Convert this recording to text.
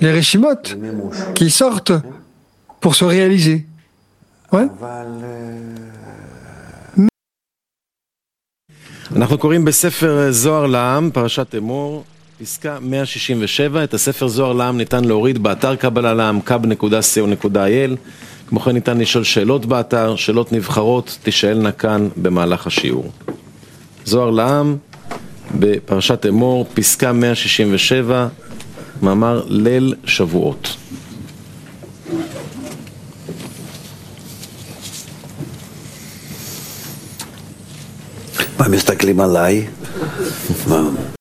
les reshimot qui sortent pour se réaliser. Ouais. אנחנו קוראים בספר זוהר לעם, פרשת אמור, פסקה 167. את הספר זוהר לעם ניתן להוריד באתר קבלה לעם, kab.co.il. כמו כן ניתן לשאול שאלות באתר, שאלות נבחרות תשאלנה כאן במהלך השיעור. זוהר לעם, בפרשת אמור, פסקה 167, מאמר ליל שבועות. מה מסתכלים עליי?